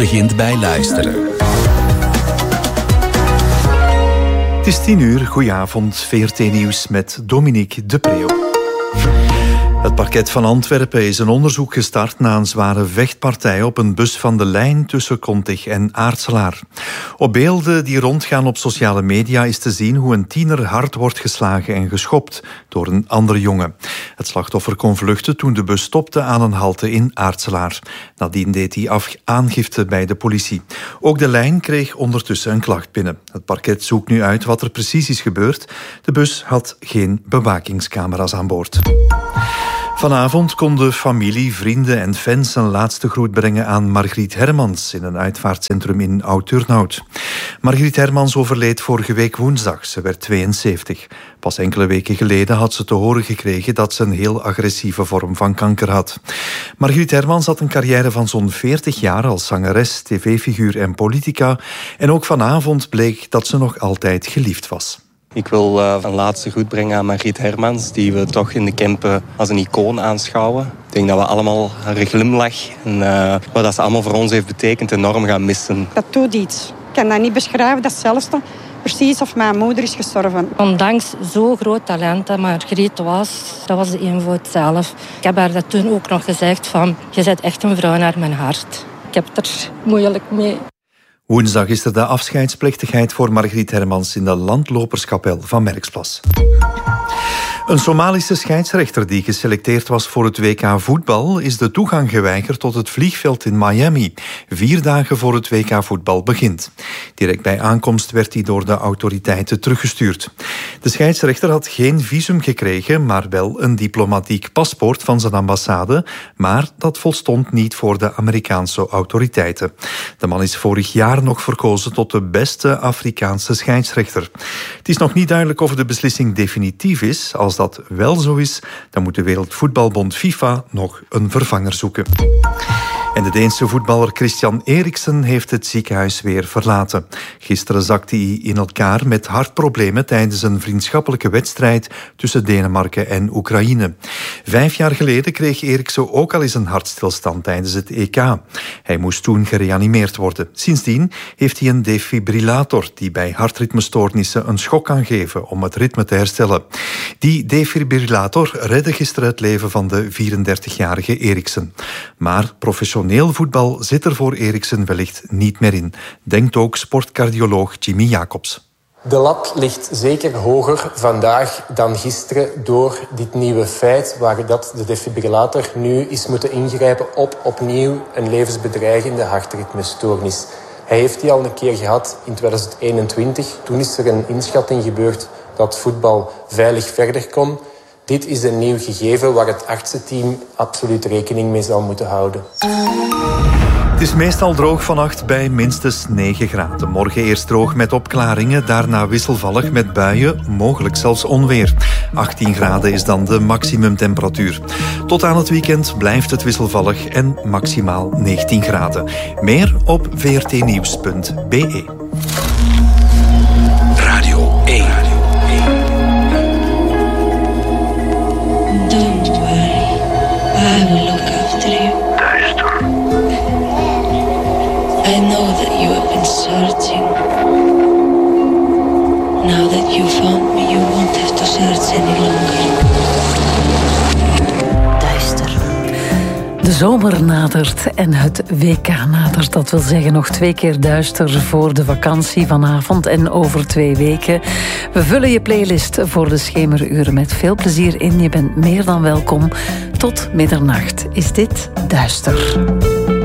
begint bij luisteren. Het is 10:00, goedenavond, VRT Nieuws met Dominique de Preeuw. Het parket van Antwerpen is een onderzoek gestart na een zware vechtpartij op een bus van de lijn tussen Kontig en Aartselaar. Op beelden die rondgaan op sociale media is te zien hoe een tiener hard wordt geslagen en geschopt door een andere jongen. Het slachtoffer kon vluchten toen de bus stopte aan een halte in Aartselaar. Nadien deed hij aangifte bij de politie. Ook de lijn kreeg ondertussen een klacht binnen. Het parket zoekt nu uit wat er precies is gebeurd. De bus had geen bewakingscamera's aan boord. Vanavond konden familie, vrienden en fans een laatste groet brengen aan Margriet Hermans in een uitvaartcentrum in Oud-Turnhout. Margriet Hermans overleed vorige week woensdag. Ze werd 72. Pas enkele weken geleden had ze te horen gekregen dat ze een heel agressieve vorm van kanker had. Margriet Hermans had een carrière van zo'n 40 jaar als zangeres, tv-figuur en politica. En ook vanavond bleek dat ze nog altijd geliefd was. Ik wil een laatste groet brengen aan Margriet Hermans, die we toch in de Kempen als een icoon aanschouwen. Ik denk dat we allemaal haar glimlach en wat ze allemaal voor ons heeft betekend enorm gaan missen. Dat doet iets. Ik kan dat niet beschrijven, dat is zelfs precies of mijn moeder is gestorven. Ondanks zo'n groot talent dat Margriet was, dat was de eenvoud zelf. Ik heb haar dat toen ook nog gezegd van, je bent echt een vrouw naar mijn hart. Ik heb het er moeilijk mee. Woensdag is er de afscheidsplechtigheid voor Margriet Hermans in de landloperskapel van Merksplas. Een Somalische scheidsrechter die geselecteerd was voor het WK voetbal is de toegang geweigerd tot het vliegveld in Miami, 4 dagen voor het WK voetbal begint. Direct bij aankomst werd hij door de autoriteiten teruggestuurd. De scheidsrechter had geen visum gekregen, maar wel een diplomatiek paspoort van zijn ambassade, maar dat volstond niet voor de Amerikaanse autoriteiten. De man is vorig jaar nog verkozen tot de beste Afrikaanse scheidsrechter. Het is nog niet duidelijk of de beslissing definitief is. Als dat wel zo is, dan moet de Wereldvoetbalbond FIFA nog een vervanger zoeken. En de Deense voetballer Christian Eriksen heeft het ziekenhuis weer verlaten. Gisteren zakte hij in elkaar met hartproblemen tijdens een vriendschappelijke wedstrijd tussen Denemarken en Oekraïne. 5 jaar geleden kreeg Eriksen ook al eens een hartstilstand tijdens het EK. Hij moest toen gereanimeerd worden. Sindsdien heeft hij een defibrillator die bij hartritmestoornissen een schok kan geven om het ritme te herstellen. Die defibrillator redde gisteren het leven van de 34-jarige Eriksen. Maar professioneel voetbal zit er voor Eriksen wellicht niet meer in, denkt ook sportcardioloog Jimmy Jacobs. De lat ligt zeker hoger vandaag dan gisteren door dit nieuwe feit waar dat de defibrillator nu is moeten ingrijpen op opnieuw een levensbedreigende hartritmestoornis. Hij heeft die al een keer gehad in 2021. Toen is er een inschatting gebeurd dat voetbal veilig verder kon. Dit is een nieuw gegeven waar het artsenteam absoluut rekening mee zal moeten houden. Het is meestal droog vannacht bij minstens 9 graden. Morgen eerst droog met opklaringen, daarna wisselvallig met buien, mogelijk zelfs onweer. 18 graden is dan de maximumtemperatuur. Tot aan het weekend blijft het wisselvallig en maximaal 19 graden. Meer op vrtnieuws.be. Radio 1. Don't worry, I will look after you. Duister. I know that you have been searching. Now that you found me, you won't have to search any longer. Duister. De zomer nadert en het WK nadert. Dat wil zeggen nog 2 keer duister voor de vakantie vanavond en over 2 weken. We vullen je playlist voor de schemeruren met veel plezier in. Je bent meer dan welkom. Tot middernacht is dit Duister.